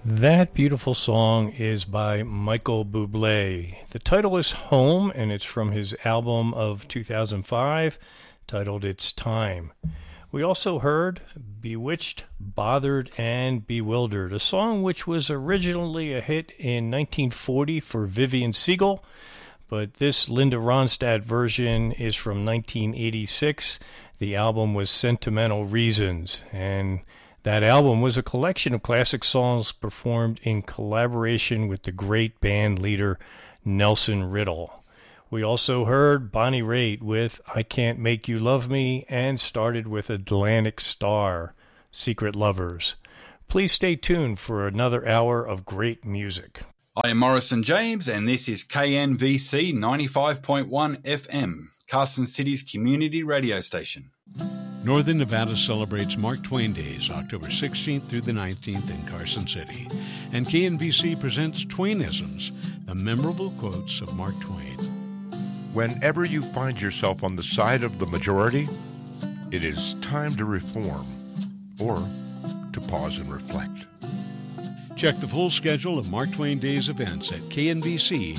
That beautiful song is by Michael Bublé. The title is Home, and it's from his album of 2005 titled It's Time. We also heard Bewitched, Bothered, and Bewildered, a song which was originally a hit in 1940 for Vivian Siegel, but this Linda Ronstadt version is from 1986. The album was Sentimental Reasons, and that album was a collection of classic songs performed in collaboration with the great band leader Nelson Riddle. We also heard Bonnie Raitt with I Can't Make You Love Me and started with Atlantic Starr, Secret Lovers. Please stay tuned for another hour of great music. I am Morrison James, and this is KNVC 95.1 FM, Carson City's community radio station. Northern Nevada celebrates Mark Twain Days, October 16th through the 19th in Carson City. And KNVC presents Twainisms, the memorable quotes of Mark Twain. Whenever you find yourself on the side of the majority, it is time to reform or to pause and reflect. Check the full schedule of Mark Twain Days events at knvc.org.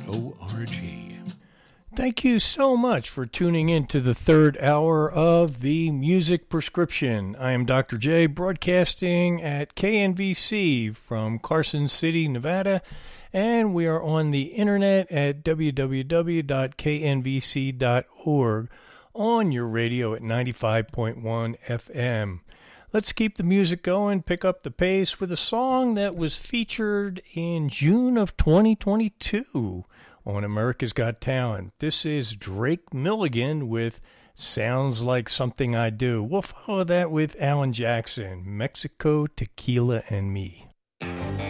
Thank you so much for tuning in to the third hour of the Music Prescription. I am Dr. J, broadcasting at KNVC from Carson City, Nevada, and we are on the internet at www.knvc.org on your radio at 95.1 FM. Let's keep the music going, pick up the pace with a song that was featured in June of 2022 on America's Got Talent. This is Drake Milligan with Sounds Like Something I Do. We'll follow that with Alan Jackson, Mexico, Tequila, and Me.